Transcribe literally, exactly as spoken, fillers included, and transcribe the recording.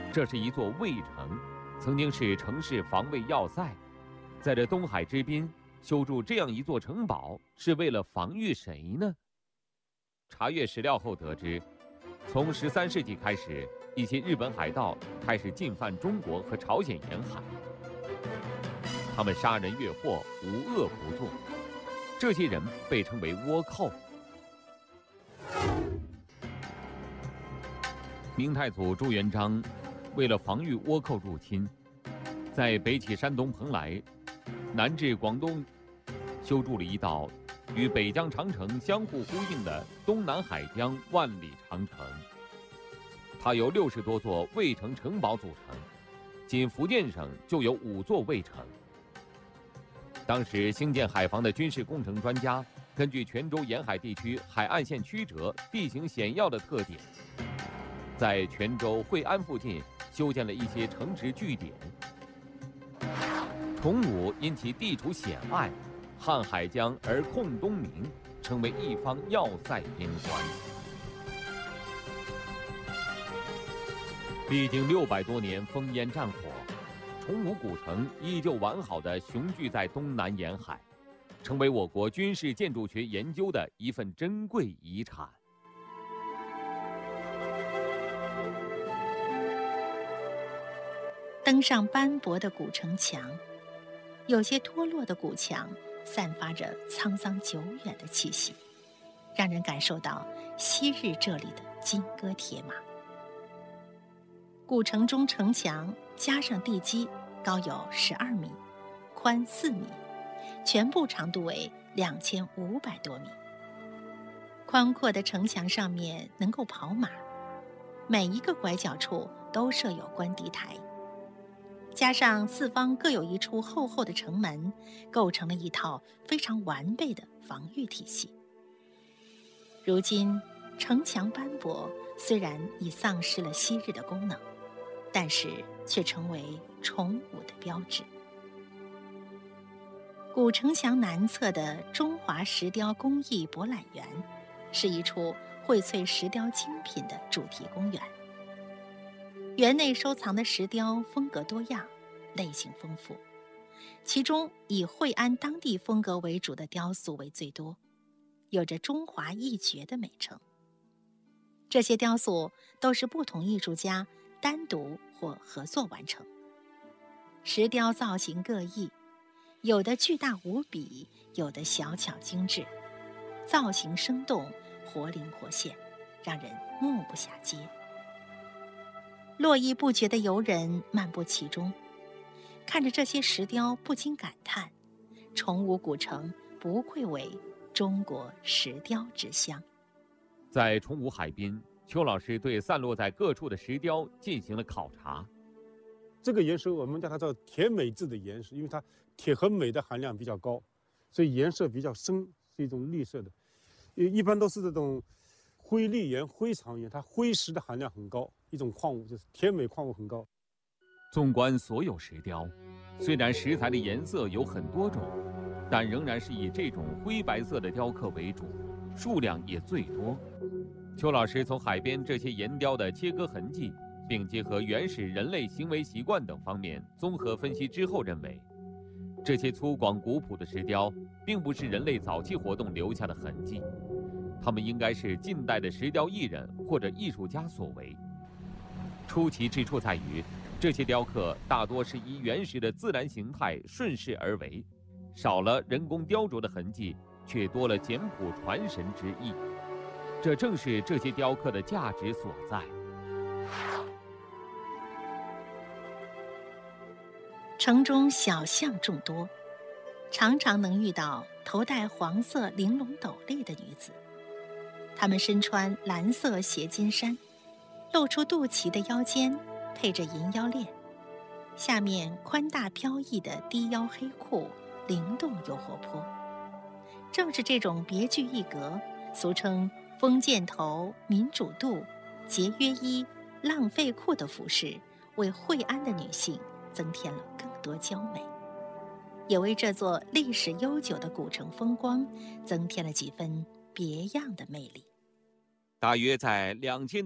这是一座卫城，曾经是城市防卫要塞。在这东海之滨修筑这样一座城堡，是为了防御谁呢？查阅史料后得知，从十三世纪开始，一些日本海盗开始进犯中国和朝鲜沿海。他们杀人越货，无恶不作。这些人被称为倭寇。明太祖朱元璋为了防御倭寇入侵，在北起山东蓬莱，南至广东，修筑了一道与北疆长城相互呼应的东南海疆万里长城。它由六十多座卫城城堡组成，仅福建省就有五座卫城。当时兴建海防的军事工程专家，根据泉州沿海地区海岸线曲折、地形险要的特点，在泉州、惠安附近修建了一些城池据点。崇武因其地处险隘，汉海疆而控东明，成为一方要塞边关。历经六百多年烽烟战火，崇武古城依旧完好地雄踞在东南沿海，成为我国军事建筑学研究的一份珍贵遗产。 登上斑驳的古城墙，有些脱落的古墙散发着沧桑久远的气息，让人感受到昔日这里的金戈铁马。古城中城墙加上地基，高有十二米，宽四米，全部长度为两千五百多米。宽阔的城墙上面能够跑马，每一个拐角处都设有观敌台，加上四方各有一处厚厚的城门，构成了一套非常完备的防御体系。如今城墙斑驳，虽然已丧失了昔日的功能，但是却成为崇武的标志。古城墙南侧的中华石雕工艺博览园，是一处荟萃石雕精品的主题公园。园内收藏的石雕风格多样，类型丰富，其中以惠安当地风格为主的雕塑为最多，有着中华一绝的美称。这些雕塑都是不同艺术家单独或合作完成，石雕造型各异，有的巨大无比，有的小巧精致，造型生动，活灵活现，让人目不暇接。络绎不绝的游人漫步其中，看着这些石雕不禁感叹，崇武古城不愧为中国石雕之乡。 在崇武海滨，邱老师对散落在各处的石雕进行了考察。 这个岩石我们叫它叫铁镁质的岩石，因为它铁和镁的含量比较高，所以颜色比较深，是一种绿色的。一般都是这种灰砾岩、灰长岩，它灰石的含量很高，一种矿物，就是铁镁矿物很高。 纵观所有石雕，虽然石材的颜色有很多种，但仍然是以这种灰白色的雕刻为主，数量也最多。邱老师从海边这些岩雕的切割痕迹，并结合原始人类行为习惯等方面综合分析之后认为，这些粗犷古朴的石雕并不是人类早期活动留下的痕迹，它们应该是近代的石雕艺人或者艺术家所为。出奇之处在于，这些雕刻大多是依原始的自然形态顺势而为，少了人工雕琢的痕迹，却多了简朴传神之意。这正是这些雕刻的价值所在。 城中小巷众多，常常能遇到头戴黄色玲珑斗笠的女子，她们身穿蓝色斜襟衫，露出肚脐的腰间配着银腰链，下面宽大飘逸的低腰黑裤灵动又活泼。正是这种别具一格，俗称封建头、民主度、节约衣、浪费裤的服饰，为惠安的女性增添了更多娇美，也为这座历史悠久的古城风光增添了几分别样的魅力。 大约在两千